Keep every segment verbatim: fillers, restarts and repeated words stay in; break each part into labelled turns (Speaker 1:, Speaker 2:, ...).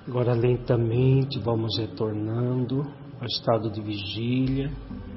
Speaker 1: Agora lentamente vamos retornando ao estado de vigília,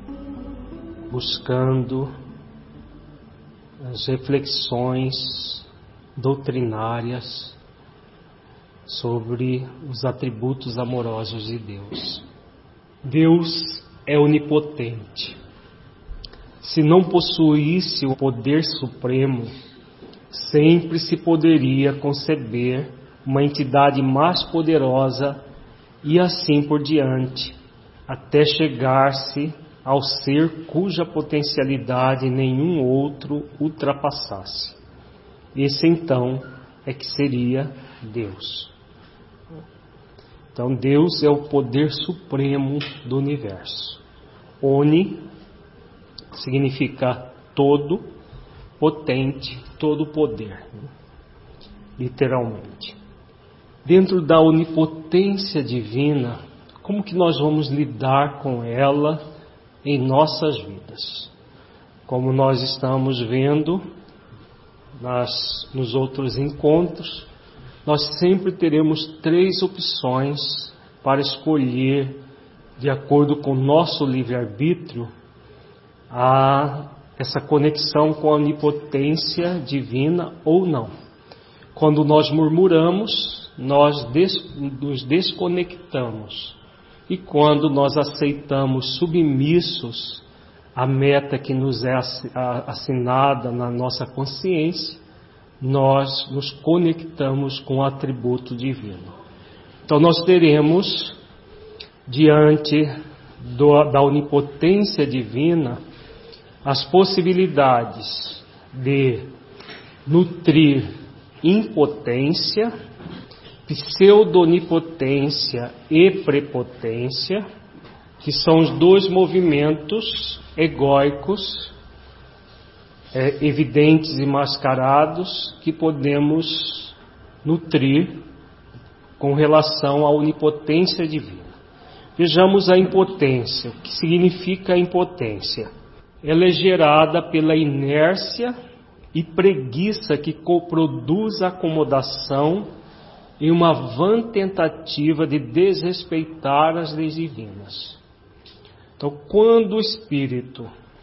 Speaker 1: buscando as reflexões doutrinárias sobre os atributos amorosos de Deus. Deus é onipotente. Se não possuísse o poder supremo, sempre se poderia conceber uma entidade mais poderosa e assim por diante, até chegar-se ao ser cuja potencialidade nenhum outro ultrapassasse. Esse então é que seria Deus. Então Deus é o poder supremo do universo. Oni significa todo, potente, todo poder, literalmente. Dentro da onipotência divina, como que nós vamos lidar com ela em nossas vidas? Como nós estamos vendo nas, nos outros encontros, nós sempre teremos três opções para escolher, de acordo com o nosso livre-arbítrio, a essa conexão com a onipotência divina ou não. Quando nós murmuramos, nós des, nos desconectamos. E quando nós aceitamos submissos à meta que nos é assinada na nossa consciência, nós nos conectamos com o atributo divino. Então nós teremos, diante do, da onipotência divina, as possibilidades de nutrir impotência, pseudo-onipotência e prepotência, que são os dois movimentos egóicos, é, evidentes e mascarados, que podemos nutrir com relação à onipotência divina. Vejamos a impotência. O que significa a impotência? Ela é gerada pela inércia e preguiça que produz acomodação em uma vã tentativa de desrespeitar as leis divinas. Então, quando o espírito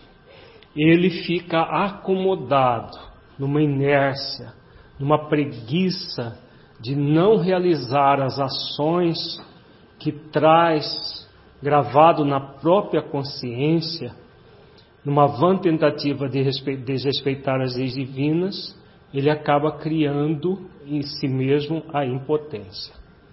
Speaker 1: ele fica acomodado numa inércia, numa preguiça de não realizar as ações que traz gravado na própria consciência, numa vã tentativa de desrespeitar as leis divinas, ele acaba criando em si mesmo a impotência.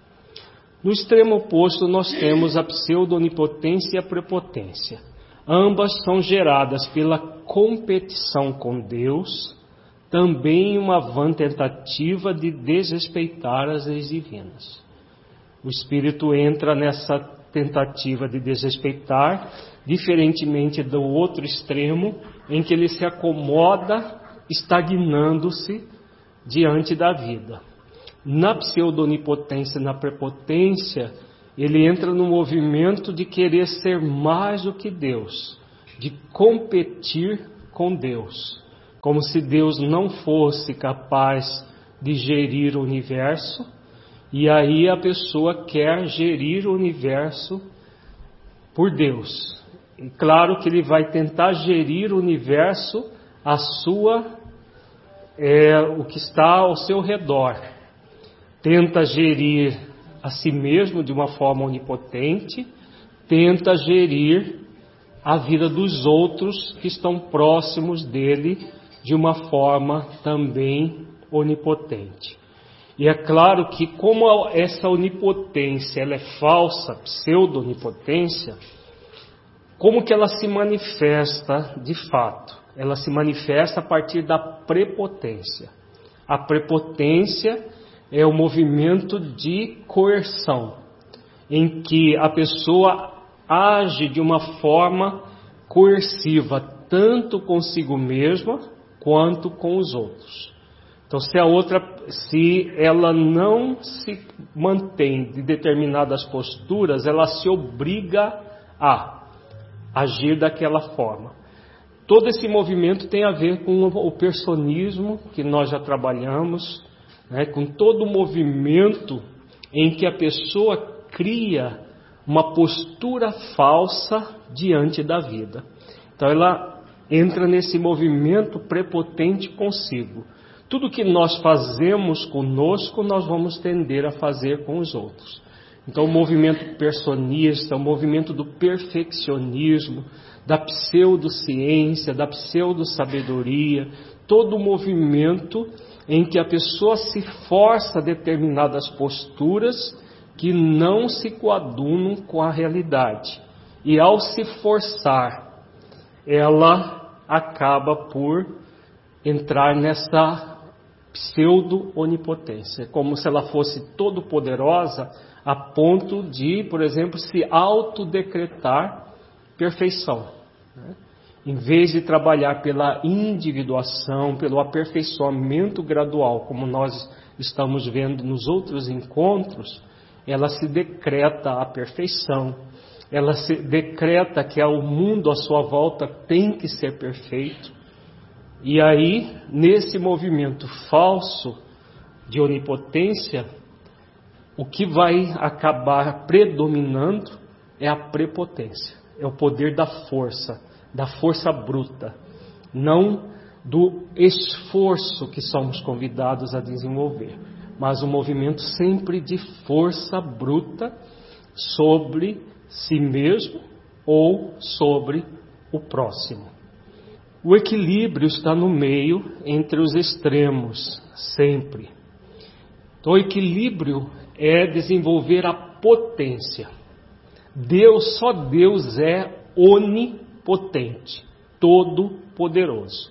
Speaker 1: No extremo oposto, nós temos a pseudo-onipotência e a prepotência. Ambas são geradas pela competição com Deus, também uma vã tentativa de desrespeitar as leis divinas. O espírito entra nessa tentativa de desrespeitar, diferentemente do outro extremo, em que ele se acomoda, estagnando-se diante da vida. Na pseudo-onipotência e na prepotência, ele entra no movimento de querer ser mais do que Deus, de competir com Deus, como se Deus não fosse capaz de gerir o universo, e aí a pessoa quer gerir o universo por Deus. E claro que ele vai tentar gerir o universo a sua, é, o que está ao seu redor. Tenta gerir a si mesmo de uma forma onipotente, tenta gerir a vida dos outros que estão próximos dele de uma forma também onipotente. E é claro que como essa onipotência ela é falsa, pseudo-onipotência, como que ela se manifesta de fato? Ela se manifesta a partir da prepotência. A prepotência é o movimento de coerção, em que a pessoa age de uma forma coerciva, tanto consigo mesma quanto com os outros. Então, se a outra, se ela não se mantém de determinadas posturas, ela se obriga a agir daquela forma. Todo esse movimento tem a ver com o personismo que nós já trabalhamos, né, com todo o movimento em que a pessoa cria uma postura falsa diante da vida. Então ela entra nesse movimento prepotente consigo. Tudo que nós fazemos conosco, nós vamos tender a fazer com os outros. Então o movimento personista, o movimento do perfeccionismo, da pseudociência, da pseudo-sabedoria, todo o movimento em que a pessoa se força a determinadas posturas que não se coadunam com a realidade. E ao se forçar, ela acaba por entrar nessa pseudo-onipotência. É como se ela fosse todo-poderosa a ponto de, por exemplo, se autodecretar perfeição, né? Em vez de trabalhar pela individuação, pelo aperfeiçoamento gradual, como nós estamos vendo nos outros encontros, ela se decreta a perfeição, ela se decreta que o mundo à sua volta tem que ser perfeito. E aí, nesse movimento falso de onipotência, o que vai acabar predominando é a prepotência, é o poder da força, da força bruta, não do esforço que somos convidados a desenvolver, mas um movimento sempre de força bruta sobre si mesmo ou sobre o próximo. O equilíbrio está no meio entre os extremos, sempre. Então, o equilíbrio é desenvolver a potência. Deus, só Deus é onipotente, todo-poderoso.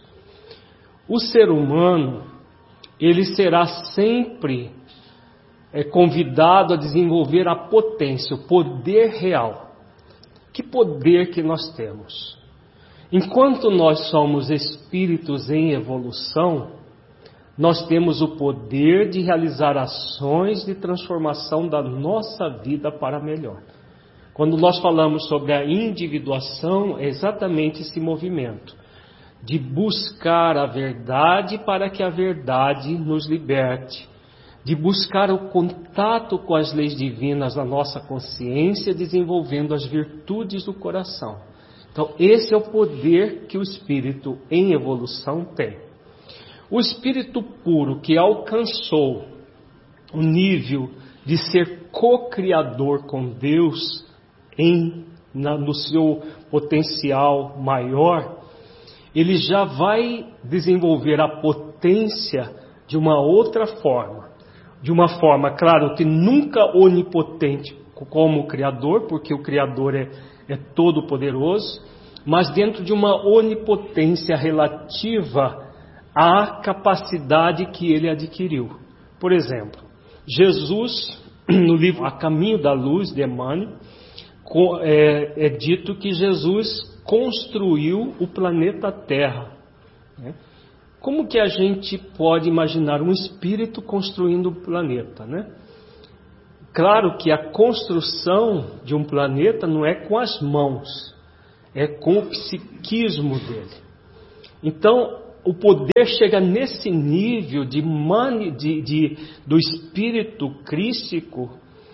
Speaker 1: O ser humano, ele será sempre é, convidado a desenvolver a potência, o poder real. Que poder que nós temos? Enquanto nós somos espíritos em evolução, nós temos o poder de realizar ações de transformação da nossa vida para melhor. Quando nós falamos sobre a individuação, é exatamente esse movimento de buscar a verdade para que a verdade nos liberte, de buscar o contato com as leis divinas da nossa consciência, desenvolvendo as virtudes do coração. Então, esse é o poder que o espírito em evolução tem. O espírito puro que alcançou o nível de ser co-criador com Deus em, na, no seu potencial maior, ele já vai desenvolver a potência de uma outra forma. De uma forma, claro, que nunca onipotente como o Criador, porque o Criador é, é todo poderoso, mas dentro de uma onipotência relativa à capacidade que ele adquiriu. Por exemplo, Jesus, no livro A Caminho da Luz, de Emmanuel, é, é dito que Jesus construiu o planeta Terra. Né? Como que a gente pode imaginar um espírito construindo o planeta, né? Claro que a construção de um planeta não é com as mãos, é com o psiquismo dele. Então, o poder chega nesse nível de, mani, de, de do espírito crístico,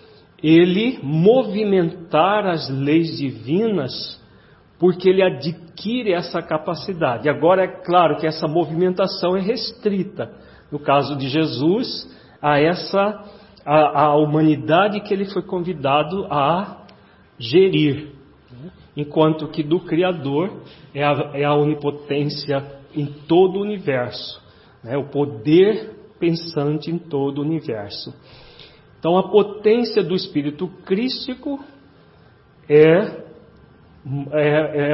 Speaker 1: ele movimentar as leis divinas, porque ele adquire essa capacidade. Agora, é claro que essa movimentação é restrita, no caso de Jesus, a essa a, a humanidade que ele foi convidado a gerir, enquanto que do Criador é a, é a onipotência em todo o universo, né? O poder pensante em todo o universo. Então, a potência do espírito crístico é É, é,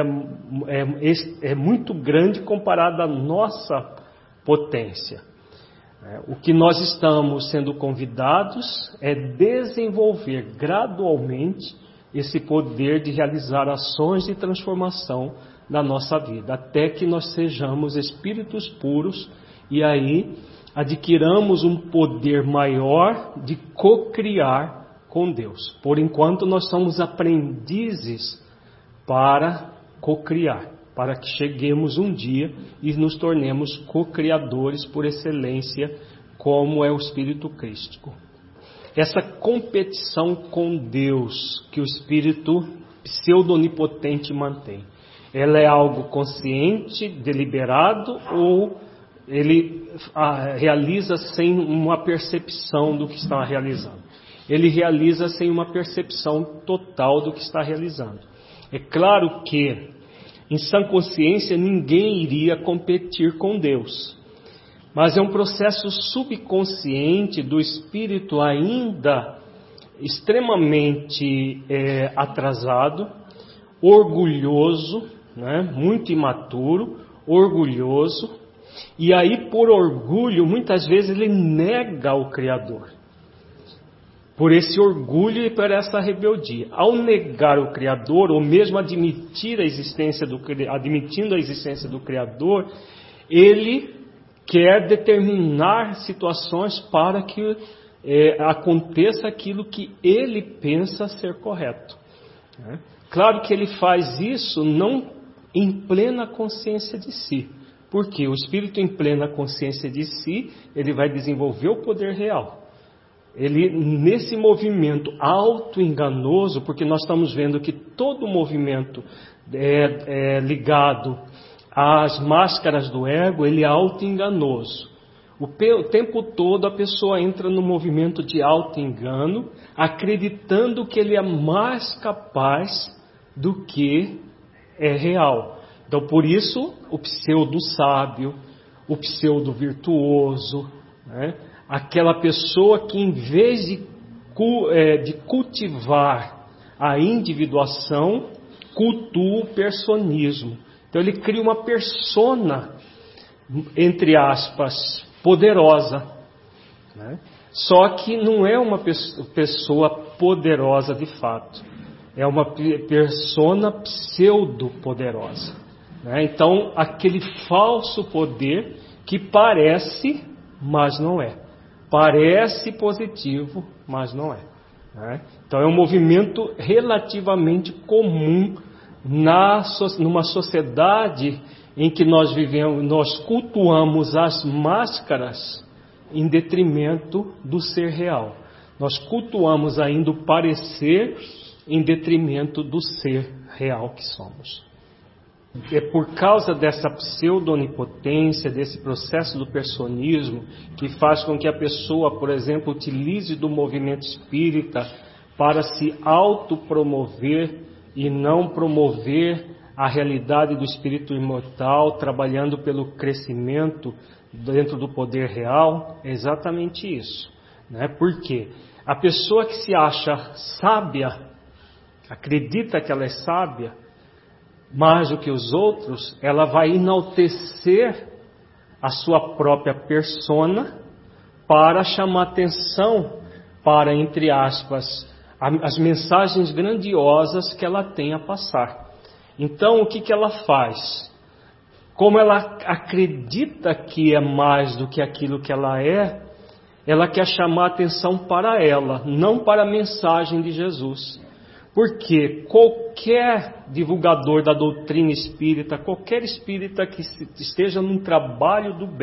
Speaker 1: é, é muito grande comparada à nossa potência. O que nós estamos sendo convidados é desenvolver gradualmente esse poder de realizar ações de transformação na nossa vida, até que nós sejamos espíritos puros e aí adquiramos um poder maior de co-criar com Deus. Por enquanto nós somos aprendizes para co-criar, para que cheguemos um dia e nos tornemos co-criadores por excelência, como é o Espírito Crístico. essa competição com Deus que o espírito pseudo-onipotente mantém. Ela é algo consciente, deliberado, ou ele ah, realiza sem uma percepção do que está realizando? Ele realiza sem uma percepção total do que está realizando. É claro que, em sã consciência, ninguém iria competir com Deus. Mas é um processo subconsciente do espírito ainda extremamente é, atrasado, orgulhoso, né, muito imaturo, orgulhoso, e aí por orgulho muitas vezes ele nega o Criador. Por esse orgulho e por essa rebeldia. Ao negar o Criador, ou mesmo admitir a existência do, admitindo a existência do Criador, ele quer determinar situações para que é, aconteça aquilo que ele pensa ser correto. Né? Claro que ele faz isso não em plena consciência de si. Porque o espírito em plena consciência de si, ele vai desenvolver o poder real. Ele, nesse movimento auto-enganoso, porque nós estamos vendo que todo movimento é, é ligado às máscaras do ego, ele é auto-enganoso. O, pe- o tempo todo a pessoa entra no movimento de auto-engano, acreditando que ele é mais capaz do que é real. Então, por isso, o pseudo-sábio, o pseudo-virtuoso, né? Aquela pessoa que, em vez de, de cultivar a individuação, cultua o personismo. Então ele cria uma persona, entre aspas, poderosa. Né? Só que não é uma pessoa poderosa de fato. É uma persona pseudo-poderosa. Né? Então, aquele falso poder que parece, mas não é. Parece positivo, mas não é. Né? Então é um movimento relativamente comum na, numa sociedade em que nós vivemos, nós cultuamos as máscaras em detrimento do ser real. Nós cultuamos ainda o parecer em detrimento do ser real que somos. É por causa dessa pseudo-onipotência, desse processo do personismo, que faz com que a pessoa, por exemplo, utilize do movimento espírita para se autopromover e não promover a realidade do espírito imortal, trabalhando pelo crescimento dentro do poder real. É exatamente isso. Né? Por quê? A pessoa que se acha sábia, acredita que ela é sábia, mais do que os outros, ela vai enaltecer a sua própria persona para chamar atenção para, entre aspas, as mensagens grandiosas que ela tem a passar. Então, o que, que ela faz? Como ela acredita que é mais do que aquilo que ela é, ela quer chamar atenção para ela, não para a mensagem de Jesus. Porque qualquer divulgador da doutrina espírita, qualquer espírita que esteja num trabalho do bem,